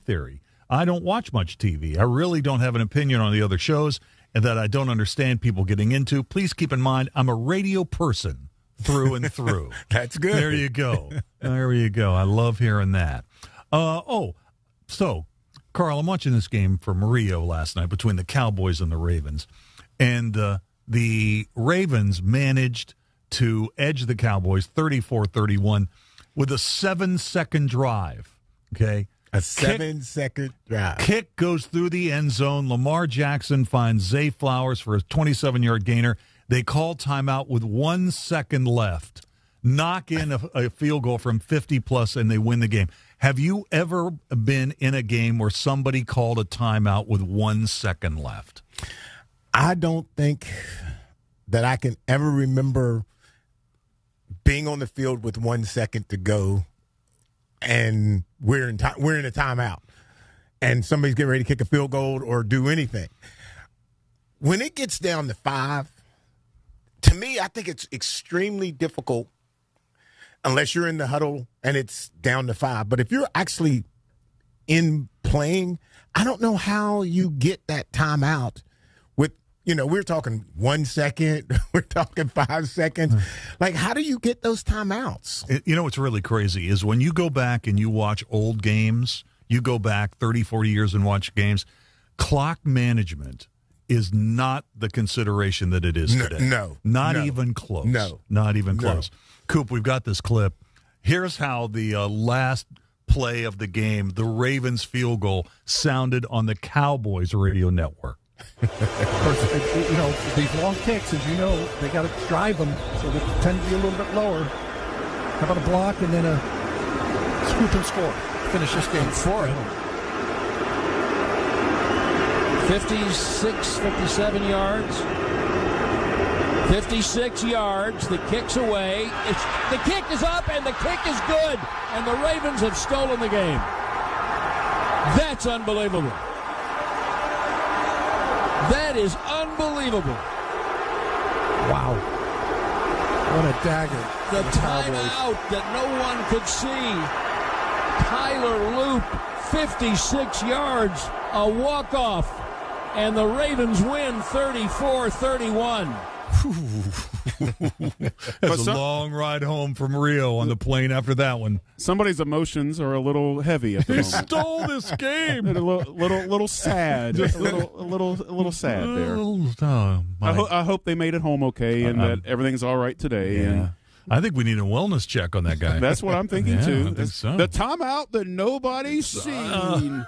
theory. I don't watch much TV. I really don't have an opinion on the other shows and that I don't understand people getting into. Please keep in mind, I'm a radio person through and through. That's good. There you go. There you go. I love hearing that. So, Carl, I'm watching this game from Rio last night between the Cowboys and the Ravens. And the Ravens managed to edge the Cowboys 34-31 with a 7-second drive. Okay? A 7-second drive. Kick goes through the end zone. Lamar Jackson finds Zay Flowers for a 27-yard gainer. They call timeout with 1 second left. Knock in a field goal from 50-plus, and they win the game. Have you ever been in a game where somebody called a timeout with 1 second left? I don't think that I can ever remember being on the field with 1 second to go, and we're in a timeout, and somebody's getting ready to kick a field goal or do anything. When it gets down to 5, to me, I think it's extremely difficult unless you're in the huddle and it's down to 5. But if you're actually in playing, I don't know how you get that timeout with, we're talking 1 second, we're talking 5 seconds. Like, how do you get those timeouts? What's really crazy is when you go back and you watch old games, you go back 30, 40 years and watch games, clock management is not the consideration that it is today. Not even close. Not even close. Coop, we've got this clip. Here's how the last play of the game, the Ravens field goal, sounded on the Cowboys radio network. Of course, these long kicks, as you know, they got to drive them, so they tend to be a little bit lower. How about a block and then a scoop and score? Finish this game for it. 56, 57 yards. 56 yards. The kick's away. The kick is up, and the kick is good. And the Ravens have stolen the game. That's unbelievable. That is unbelievable. Wow. What a dagger. The timeout that no one could see. Tyler Loop, 56 yards, a walk-off. And the Ravens win 34-31. That's a long ride home from Rio on the plane after that one. Somebody's emotions are a little heavy at the moment. He stole this game. A little sad. Just a little sad there. I hope they made it home okay and that everything's all right today. Yeah. And I think we need a wellness check on that guy. That's what I'm thinking too. I think so. The timeout that nobody's seen.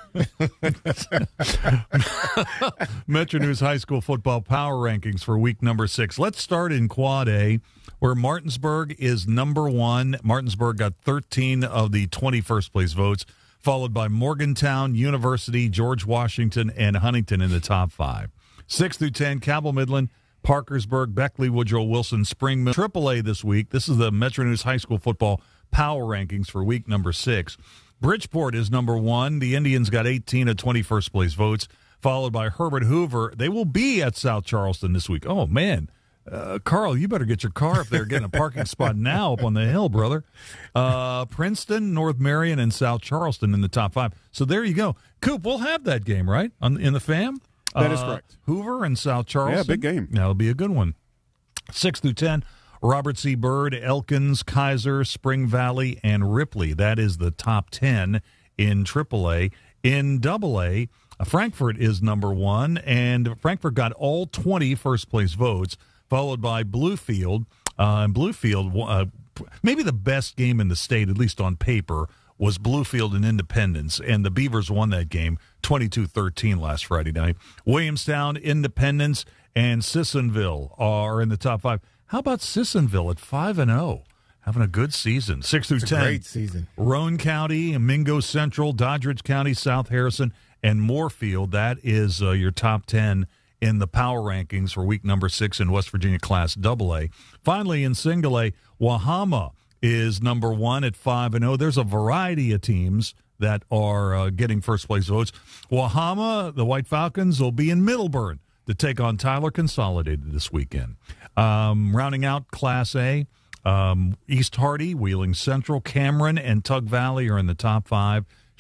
Metro News High School football power rankings for week number 6. Let's start in Quad A, where Martinsburg is number 1. Martinsburg got 13 of the 21st place votes, followed by Morgantown, University, George Washington, and Huntington in the top 5. 6 through 10, Cabell Midland, Parkersburg, Beckley, Woodrow Wilson, Springman. AAA this week. This is the Metro News High School football power rankings for week number 6. Bridgeport is number 1. The Indians got 18 of 21st place votes, followed by Herbert Hoover. They will be at South Charleston this week. Oh, man. Carl, you better get your car up there, getting a parking spot now up on the hill, brother. Princeton, North Marion, and South Charleston in the top 5. So there you go. Coop, we'll have that game, right, in the FAM? That is correct. Hoover and South Charleston. Yeah, big game. That'll be a good one. 6 through 10, Robert C. Byrd, Elkins, Kaiser, Spring Valley, and Ripley. That is the top 10 in AAA. In AA, Frankfort is number 1, and Frankfort got all 20 first-place votes, followed by Bluefield. Bluefield, maybe the best game in the state, at least on paper, was Bluefield and Independence, and the Beavers won that game 22-13 last Friday night. Williamstown, Independence, and Sissonville are in the top 5. How about Sissonville at 5-0? Having a good season. 6 through 10. Great season. Roane County, Mingo Central, Doddridge County, South Harrison, and Moorfield. That is your top 10 in the power rankings for week number 6 in West Virginia Class AA. Finally, in Single A, Wahama is number 1 at 5-0. There's a variety of teams that are getting first-place votes. Wahama, the White Falcons, will be in Middleburn to take on Tyler Consolidated this weekend. Rounding out Class A, East Hardy, Wheeling Central, Cameron, and Tug Valley are in the top 5.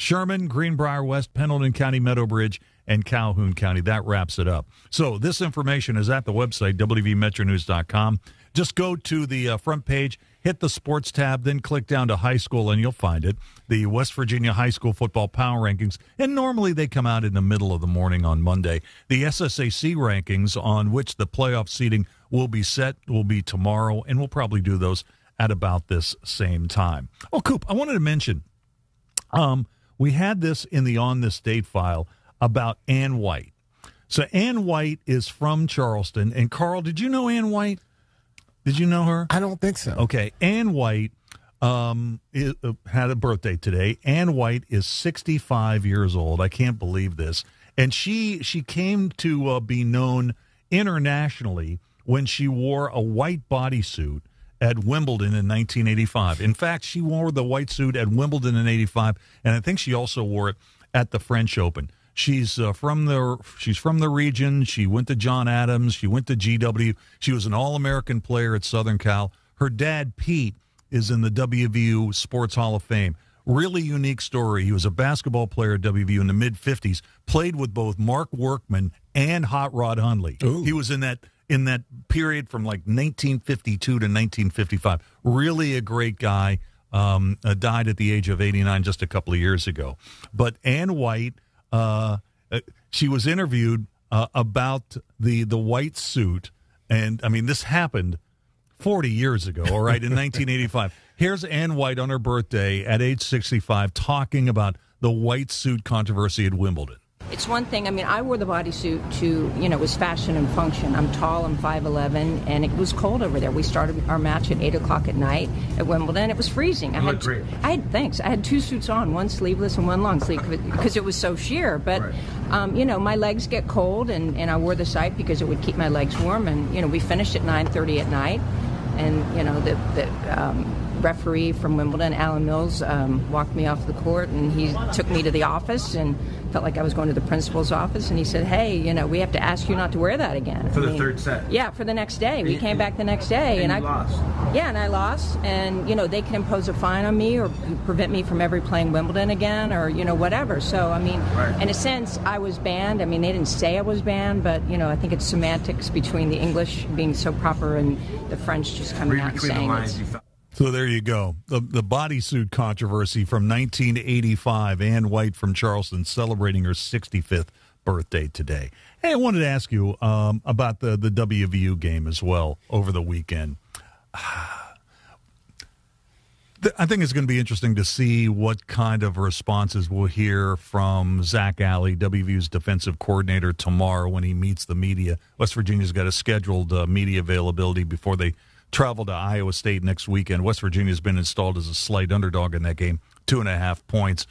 Sherman, Greenbrier West, Pendleton County, Meadowbridge, and Calhoun County. That wraps it up. So this information is at the website, wvmetronews.com. Just go to the front page, hit the sports tab, then click down to high school, and you'll find it. The West Virginia High School Football Power Rankings. And normally they come out in the middle of the morning on Monday. The SSAC rankings, on which the playoff seeding will be set, will be tomorrow, and we'll probably do those at about this same time. Oh, Coop, I wanted to mention, we had this in the On This Date file about Ann White. So Ann White is from Charleston. And, Carl, did you know Ann White? Did you know her? I don't think so. Okay. Ann White had a birthday today. Ann White is 65 years old. I can't believe this. And she came to be known internationally when she wore a white bodysuit at Wimbledon in 1985. In fact, she wore the white suit at Wimbledon in 85, and I think she also wore it at the French Open. She's from the region. She went to John Adams. She went to GW. She was an All-American player at Southern Cal. Her dad, Pete, is in the WVU Sports Hall of Fame. Really unique story. He was a basketball player at WVU in the mid-'50s, played with both Mark Workman and Hot Rod Hundley. Ooh. He was in that period from like 1952 to 1955. Really a great guy. Died at the age of 89 just a couple of years ago. But Ann White, she was interviewed about the white suit, and I mean, this happened 40 years ago, all right, in 1985. Here's Ann White on her birthday at age 65 talking about the white suit controversy at Wimbledon. It's one thing, I mean, I wore the bodysuit to, it was fashion and function. I'm tall, I'm 5'11", and it was cold over there. We started our match at 8 o'clock at night at Wimbledon. It was freezing. I had two suits on, one sleeveless and one long sleeve, because it was so sheer. But, my legs get cold, and I wore the site because it would keep my legs warm. And, we finished at 9:30 at night. And, the referee from Wimbledon, Alan Mills, walked me off the court, and he took me to the office and felt like I was going to the principal's office, and he said, hey, we have to ask you not to wear that again. For the third set? Yeah, for the next day. We came back the next day. And you lost? Yeah, and I lost, and, they can impose a fine on me or prevent me from ever playing Wimbledon again or, whatever. So, in a sense, I was banned. They didn't say I was banned, but, I think it's semantics between the English being so proper and the French just coming out and saying it. So there you go. The bodysuit controversy from 1985. Ann White from Charleston celebrating her 65th birthday today. Hey, I wanted to ask you about the WVU game as well over the weekend. I think it's going to be interesting to see what kind of responses we'll hear from Zach Alley, WVU's defensive coordinator, tomorrow when he meets the media. West Virginia's got a scheduled media availability before they travel to Iowa State next weekend. West Virginia's been installed as a slight underdog in that game, 2.5 points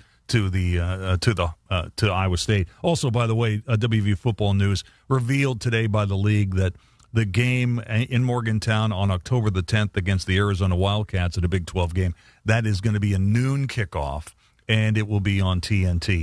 to Iowa State. Also, by the way, WVU football news revealed today by the league that the game in Morgantown on October the 10th against the Arizona Wildcats at a Big 12 game, that is going to be a noon kickoff, and it will be on TNT.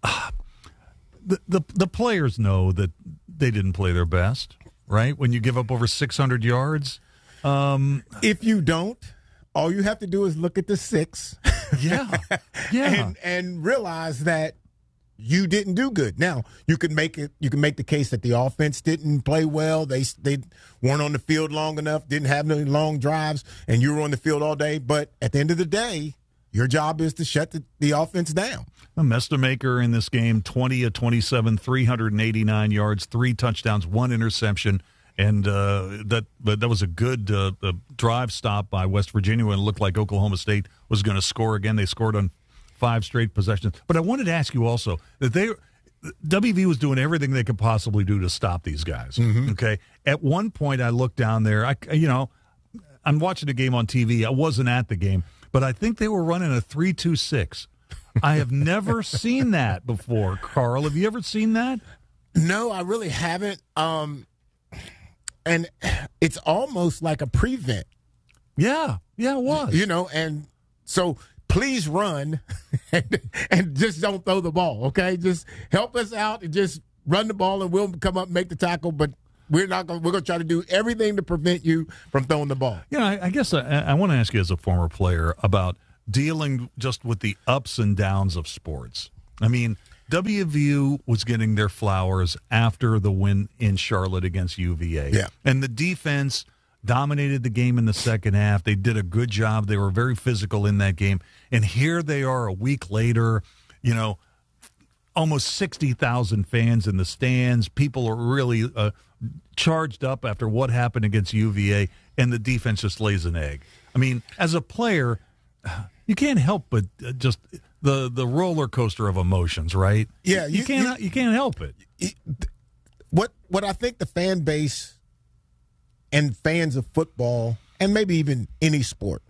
The players know that they didn't play their best, right? When you give up over 600 yards. If you don't, all you have to do is look at the 6. Yeah. and realize that you didn't do good. Now, you can make the case that the offense didn't play well. They weren't on the field long enough, didn't have any long drives, and you were on the field all day. But at the end of the day, your job is to shut the offense down. Mestermaker in this game, 20 of 27, 389 yards, 3 touchdowns, 1 interception. And that was a good drive stop by West Virginia when it looked like Oklahoma State was going to score again. They scored on 5 straight possessions. But I wanted to ask you also that WV was doing everything they could possibly do to stop these guys. Mm-hmm. Okay. At one point, I looked down there. I'm watching the game on TV. I wasn't at the game, but I think they were running a 3-2-6. I have never seen that before. Carl, have you ever seen that? No, I really haven't. And it's almost like a prevent. Yeah, it was. And so please run and just don't throw the ball, okay? Just help us out and just run the ball, and we'll come up and make the tackle, but we're going to try to do everything to prevent you from throwing the ball. I guess I want to ask you as a former player about dealing just with the ups and downs of sports. I mean, WVU was getting their flowers after the win in Charlotte against UVA. Yeah. And the defense dominated the game in the second half. They did a good job. They were very physical in that game. And here they are a week later, almost 60,000 fans in the stands. People are really charged up after what happened against UVA, and the defense just lays an egg. I mean, as a player, you can't help but just the roller coaster of emotions, right? Yeah, you can't help it. What I think the fan base and fans of football, and maybe even any sport,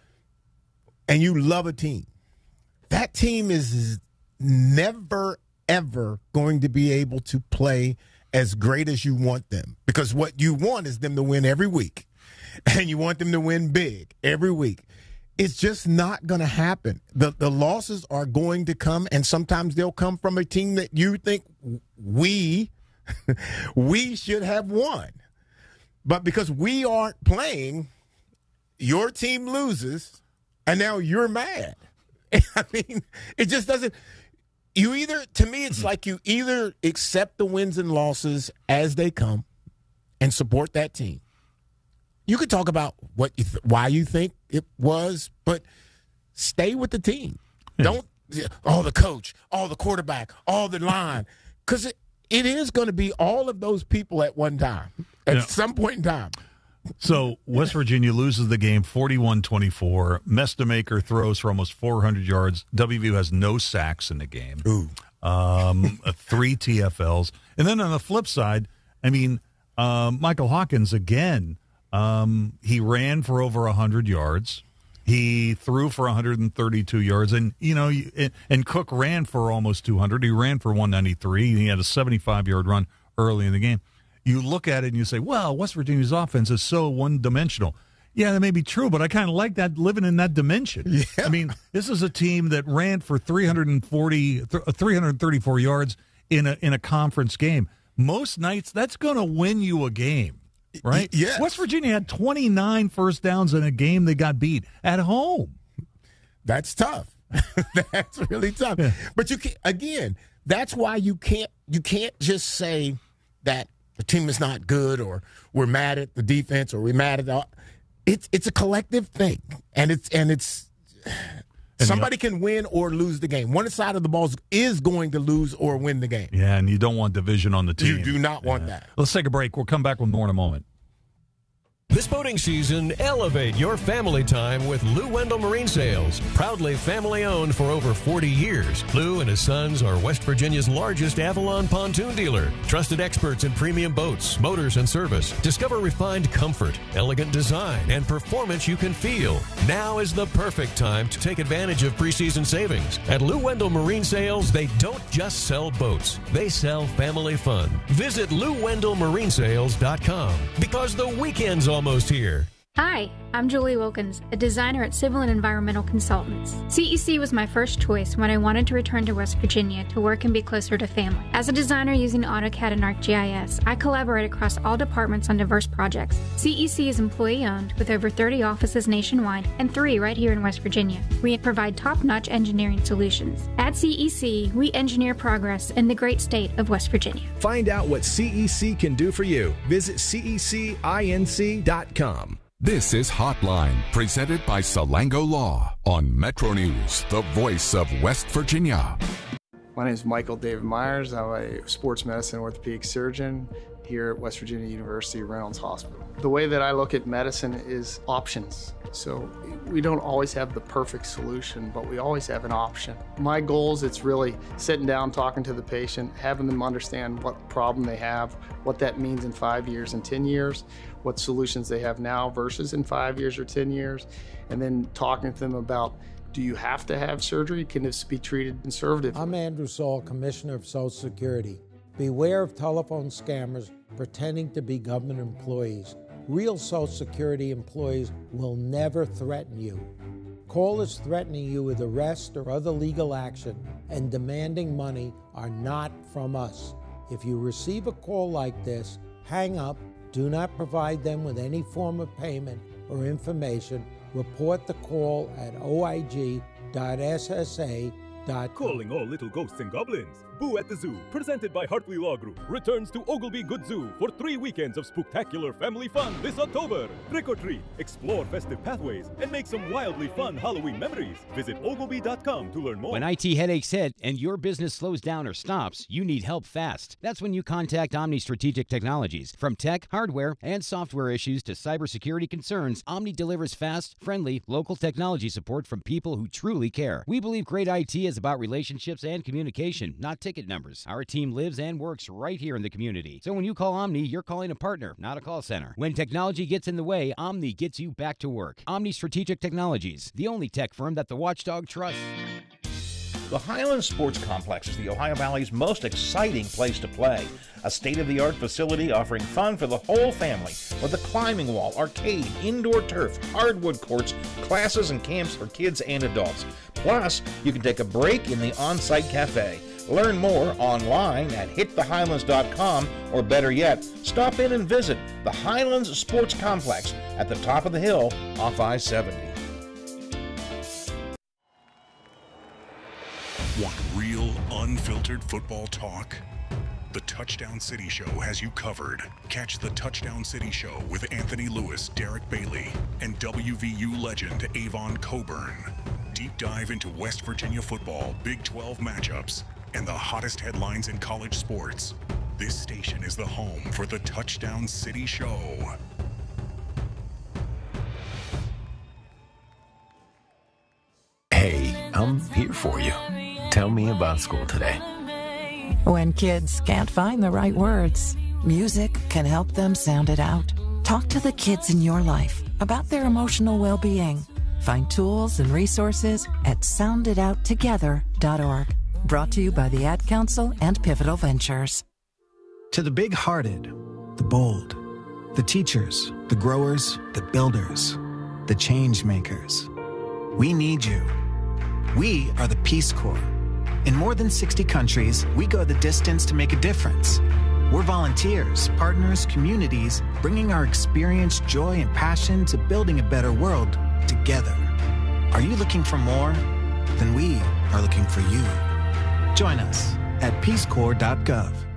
and you love a team, that team is never, ever going to be able to play as great as you want them, because what you want is them to win every week, and you want them to win big every week. It's just not going to happen. The losses are going to come, and sometimes they'll come from a team that you think we should have won. But because we aren't playing, your team loses, and now you're mad. I mean, it just doesn't. To me, it's like you either accept the wins and losses as they come and support that team. You could talk about why you think it was, but stay with the team. Don't, the coach, the quarterback, the line, because it is going to be all of those people at one time, at some point in time. So West Virginia loses the game 41-24. Mestamaker throws for almost 400 yards. WVU has no sacks in the game. Ooh. 3 TFLs. And then on the flip side, I mean, Michael Hawkins, again, he ran for over 100 yards. He threw for 132 yards. And, and Cook ran for almost 200. He ran for 193. He had a 75-yard run early in the game. You look at it and you say, well, West Virginia's offense is so one-dimensional. Yeah, that may be true, but I kind of like that, living in that dimension. Yeah. I mean, this is a team that ran for 334 yards in a conference game. Most nights, that's going to win you a game, right? Yes. West Virginia had 29 first downs in a game they got beat at home. That's tough. That's really tough. Yeah. But that's why you can't just say that the team is not good, or we're mad at the defense, or we're mad at it's a collective thing, and it's somebody can win or lose the game. One side of the ball is going to lose or win the game. Yeah, and you don't want division on the team. You do not want that. Let's take a break. We'll come back with more in a moment. This boating season, elevate your family time with Lou Wendell Marine Sales. Proudly family-owned for over 40 years, Lou and his sons are West Virginia's largest Avalon pontoon dealer. Trusted experts in premium boats, motors, and service. Discover refined comfort, elegant design, and performance you can feel. Now is the perfect time to take advantage of preseason savings. At Lou Wendell Marine Sales, they don't just sell boats. They sell family fun. Visit LouWendellMarineSales.com because the weekend's almost here. Hi, I'm Julie Wilkins, a designer at Civil and Environmental Consultants. CEC was my first choice when I wanted to return to West Virginia to work and be closer to family. As a designer using AutoCAD and ArcGIS, I collaborate across all departments on diverse projects. CEC is employee-owned with over 30 offices nationwide and 3 right here in West Virginia. We provide top-notch engineering solutions. At CEC, we engineer progress in the great state of West Virginia. Find out what CEC can do for you. Visit CECinc.com. This is Hotline, presented by Salango Law on Metro News, the voice of West Virginia. My name is Michael David Myers. I'm a sports medicine orthopedic surgeon here at West Virginia University Reynolds Hospital. The way that I look at medicine is options. So we don't always have the perfect solution, but we always have an option. My goal is it's really sitting down, talking to the patient, having them understand what problem they have, what that means in 5 years and 10 years, what solutions they have now versus in 5 years or 10 years, and then talking to them about, do you have to have surgery? Can this be treated conservatively? I'm Andrew Saul, Commissioner of Social Security. Beware of telephone scammers pretending to be government employees. Real Social Security employees will never threaten you. Callers threatening you with arrest or other legal action and demanding money are not from us. If you receive a call like this, hang up, do not provide them with any form of payment or information, Report the call at oig.ssa.com. Calling all little ghosts and goblins. Boo at the Zoo, presented by Hartley Law Group, returns to Oglebay Good Zoo for 3 weekends of spectacular family fun this October. Trick or treat, explore festive pathways, and make some wildly fun Halloween memories. Visit Oglebay.com to learn more. When IT headaches hit and your business slows down or stops, you need help fast. That's when you contact Omni Strategic Technologies. From tech, hardware, and software issues to cybersecurity concerns, Omni delivers fast, friendly, local technology support from people who truly care. We believe great IT is about relationships and communication, not ticket numbers. Our team lives and works right here in the community. So when you call Omni, you're calling a partner, not a call center. When technology gets in the way, Omni gets you back to work. Omni Strategic Technologies, the only tech firm that the watchdog trusts. The Highlands Sports Complex is the Ohio Valley's most exciting place to play. A state-of-the-art facility offering fun for the whole family with a climbing wall, arcade, indoor turf, hardwood courts, classes and camps for kids and adults. Plus, you can take a break in the on-site cafe. Learn more online at hitthehighlands.com, or better yet, stop in and visit the Highlands Sports Complex at the top of the hill off I-70. Want real, unfiltered football talk? The Touchdown City Show has you covered. Catch the Touchdown City Show with Anthony Lewis, Derek Bailey, and WVU legend Avon Coburn. Deep dive into West Virginia football, Big 12 matchups, and the hottest headlines in college sports. This station is the home for the Touchdown City Show. Hey, I'm here for you. Tell me about school today. When kids can't find the right words, music can help them sound it out. Talk to the kids in your life about their emotional well-being. Find tools and resources at sounditouttogether.org. Brought to you by the Ad Council and Pivotal Ventures. To the big-hearted, the bold, the teachers, the growers, the builders, the change makers, we need you. We are the Peace Corps. In more than 60 countries, we go the distance to make a difference. We're volunteers, partners, communities, bringing our experience, joy, and passion to building a better world together. Are you looking for more? Then we are looking for you. Join us at peacecorps.gov.